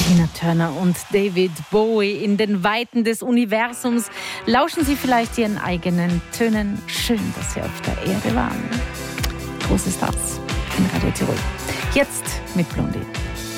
Tina Turner und David Bowie in den Weiten des Universums. Lauschen Sie vielleicht Ihren eigenen Tönen. Schön, dass Sie auf der Erde waren. Große Stars in Radio Tirol. Jetzt mit Blondie.